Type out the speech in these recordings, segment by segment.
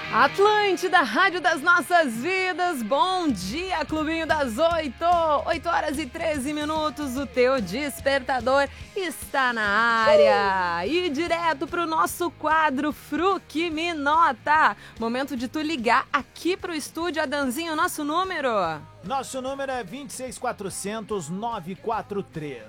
Atlântida, Rádio das Nossas Vidas, bom dia, Clubinho das 8 horas e 13 minutos, o teu despertador está na área. E direto pro nosso quadro Fruque Me Nota, momento de tu ligar aqui pro estúdio, Adanzinho, nosso número... Nosso número é 26400-943.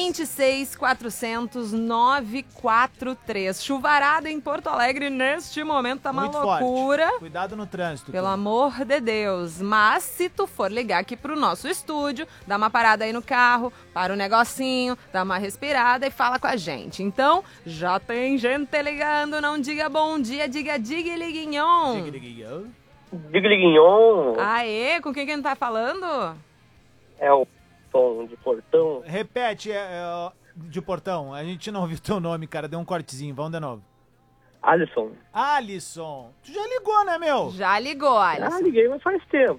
26400-943. Chuvarada em Porto Alegre neste momento, tá uma Muito loucura. Forte. Cuidado no trânsito. Pelo amor de Deus. Mas se tu for ligar aqui pro nosso estúdio, dá uma parada aí no carro, para o negocinho, dá uma respirada e fala com a gente. Então, já tem gente ligando, não diga bom dia, diga liguinhon. Diga Liguinhon. Aê, com quem que a gente tá falando? É o Tom de Portão. Repete, de Portão. A gente não ouviu teu nome, cara. Deu um cortezinho. Vamos de novo. Alisson. Alisson. Tu já ligou, né, meu? Já ligou, Alisson. Liguei, mas faz tempo.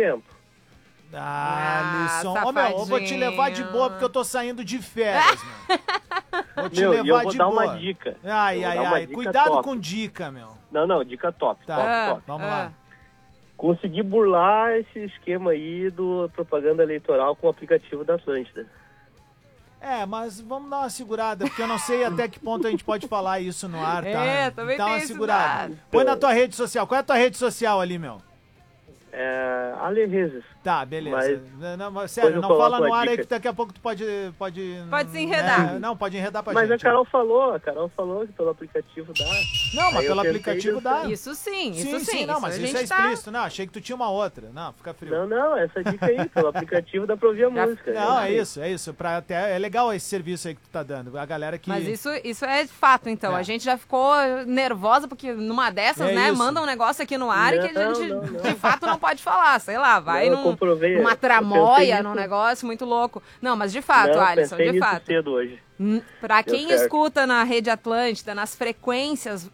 Alisson. Ô, meu, safadinho. eu vou te levar de boa porque eu tô saindo de férias, meu. Vou te Meu, levar e eu vou de dar boa. uma dica. Ai. dica Cuidado top. com dica, meu. Não, dica top. Tá, top. vamos lá. Consegui burlar esse esquema aí do propaganda eleitoral com o aplicativo da Atlântida. Mas vamos dar uma segurada, porque eu não sei até que ponto a gente pode falar isso no ar, tá? Também Dá tem uma esse segurada. dado. Põe na tua rede social. Qual é a tua rede social ali, meu? Ale Rezes. Tá, beleza. Mas mas sério, eu não coloco fala no a ar aí dica. que daqui a pouco tu pode Pode se enredar. não, pode enredar pra Mas gente. a Carol falou que pelo aplicativo dá. Não, mas Aí eu pelo tentei aplicativo dá. Isso sim. Não, mas a isso gente é explícito. Não, achei que tu tinha uma outra. Não, fica frio. Não, essa dica aí, pelo aplicativo dá pra ouvir a música. Não, é isso. É legal esse serviço aí que tu tá dando. A galera que... Mas isso é de fato, então. É. A gente já ficou nervosa, porque numa dessas, É né, isso. manda um negócio aqui no ar e que a gente, Não. de fato, não pode falar. Sei lá, vai Não, eu comprovei, numa eu tramóia, pensei num nisso. negócio muito louco. Não, mas de fato, Alisson, pensei de nisso fato. cedo hoje. Pra quem certo. escuta na Rede Atlântida, nas frequências